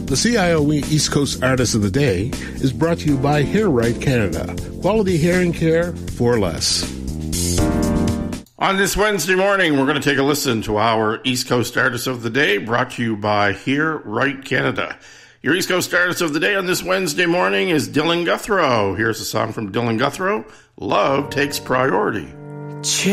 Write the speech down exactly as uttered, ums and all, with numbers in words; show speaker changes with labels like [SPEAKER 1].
[SPEAKER 1] The C I O E East Coast Artist of the Day is brought to you by Hair Right Canada. Quality hearing care for less.
[SPEAKER 2] On this Wednesday morning, we're going to take a listen to our East Coast Artist of the Day, brought to you by Hair Right Canada. Your East Coast Artist of the Day on this Wednesday morning is Dylan Guthrow. Here's a song from Dylan Guthrow, Love Takes Priority.